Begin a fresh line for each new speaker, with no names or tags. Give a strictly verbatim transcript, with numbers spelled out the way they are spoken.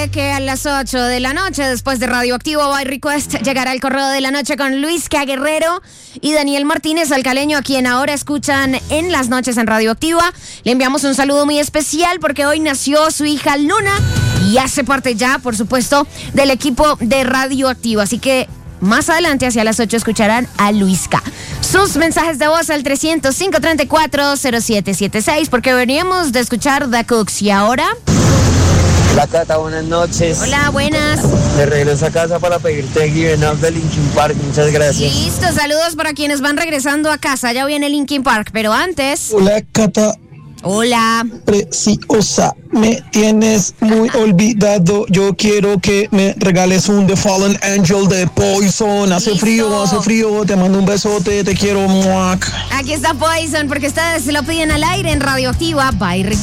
Recuerde que a las ocho de la noche, después de Radioactivo by Request, llegará el correo de la noche con Luis K. Guerrero y Daniel Martínez, al caleño, a quien ahora escuchan en las noches en Radioactiva. Le enviamos un saludo muy especial porque hoy nació su hija Luna y hace parte ya, por supuesto, del equipo de Radioactivo. Así que más adelante, hacia las ocho, escucharán a Luis K. Sus mensajes de voz al trescientos, cinco treinta y cuatro, cero siete siete seis, porque veníamos de escuchar The Cooks. Y ahora...
Hola Cata, buenas noches.
Hola, buenas.
De regreso a casa para pedirte Given Up de Linkin Park, muchas gracias.
Listo, saludos para quienes van regresando a casa. Ya viene Linkin Park, pero antes...
Hola Cata.
Hola.
Preciosa, me tienes muy olvidado. Yo quiero que me regales un The Fallen Angel de Poison. Hace
Listo.
frío, hace frío. Te mando un besote, te quiero. Muac.
Aquí está Poison, porque ustedes se lo piden al aire en Radioactiva by Request.